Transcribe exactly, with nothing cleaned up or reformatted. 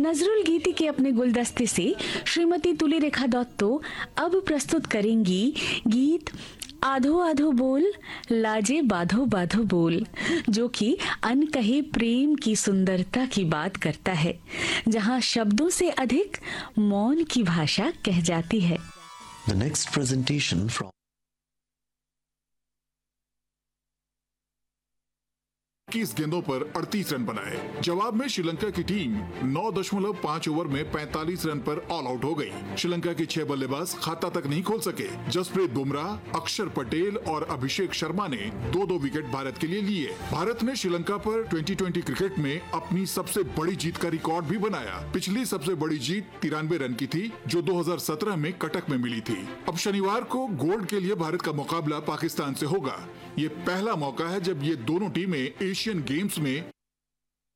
नजरुल गीति के अपने गुलदस्ते से श्रीमती तुली रेखा दत्तो अब प्रस्तुत करेंगी गीत आधो आधो बोल लाजे बाधो बाधो बोल, जो कि अनकहे प्रेम की सुंदरता की बात करता है, जहां शब्दों से अधिक मौन की भाषा कह जाती है। The next presentation from इक्कीस गेंदों पर अड़तीस रन बनाए। जवाब में श्रीलंका की टीम नौ दशमलव पाँच ओवर में पैंतालीस रन पर ऑल आउट हो गई। श्रीलंका के छह बल्लेबाज खाता तक नहीं खोल सके। जसप्रीत बुमराह, अक्षर पटेल और अभिषेक शर्मा ने दो दो विकेट भारत के लिए लिए। भारत ने श्रीलंका पर ट्वेंटी ट्वेंटी क्रिकेट में अपनी सबसे बड़ी जीत का रिकॉर्ड भी बनाया। पिछली सबसे बड़ी जीत तिरानवे रन की थी, जो दो हजार सत्रह में कटक में मिली थी। अब शनिवार को गोल्ड के लिए भारत का मुकाबला पाकिस्तान से होगा। ये पहला मौका है जब ये दोनों टीमें एशियन गेम्स में